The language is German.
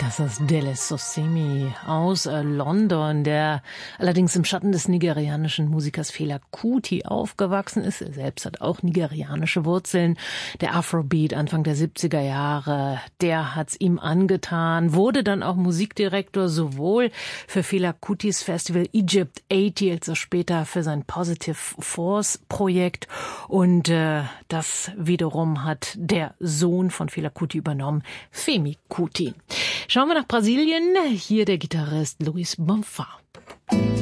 Das ist Dele Sosimi aus London, der allerdings im Schatten des nigerianischen Musikers Fela Kuti aufgewachsen ist. Er selbst hat auch nigerianische Wurzeln. Der Afrobeat Anfang der 70er Jahre, der hat's ihm angetan, wurde dann auch Musikdirektor sowohl für Fela Kutis Festival Egypt 80 als auch später für sein Positive Force Projekt. Und das wiederum hat der Sohn von Fela Kuti übernommen, Femi Kuti. Schauen wir nach Brasilien. Hier der Gitarrist Luis Bonfá.